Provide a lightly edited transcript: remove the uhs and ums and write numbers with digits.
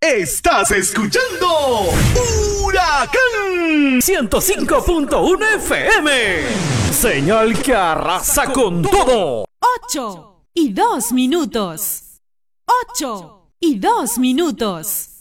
Estás escuchando Huracán 105.1 FM. Señal que arrasa con todo. 8:02. 8:02.